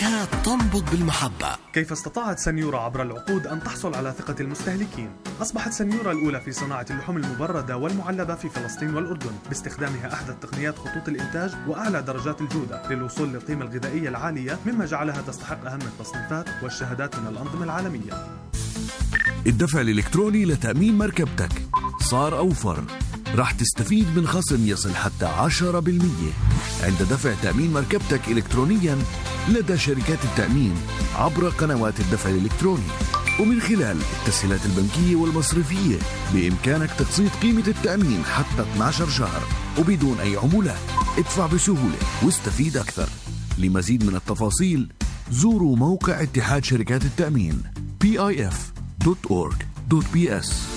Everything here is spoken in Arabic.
شركات تنبض بالمحبة. كيف استطاعت سنيورة عبر العقود أن تحصل على ثقة المستهلكين؟ أصبحت سنيورة الأولى في صناعة اللحوم المبردة والمعلبة في فلسطين والأردن باستخدامها أحدث تقنيات خطوط الإنتاج وأعلى درجات الجودة للوصول للقيمة الغذائية العالية، مما جعلها تستحق أهم التصنيفات والشهادات من الأنظمة العالمية. الدفع الإلكتروني لتأمين مركبتك صار أوفر. رح تستفيد من خصم يصل حتى 10% عند دفع تأمين مركبتك إلكترونيا لدى شركات التأمين عبر قنوات الدفع الإلكتروني، ومن خلال التسهيلات البنكية والمصرفية بإمكانك تقسيط قيمة التأمين حتى 12 شهر وبدون أي عمولات. ادفع بسهولة واستفيد أكثر. لمزيد من التفاصيل زوروا موقع اتحاد شركات التأمين pif.org.bs.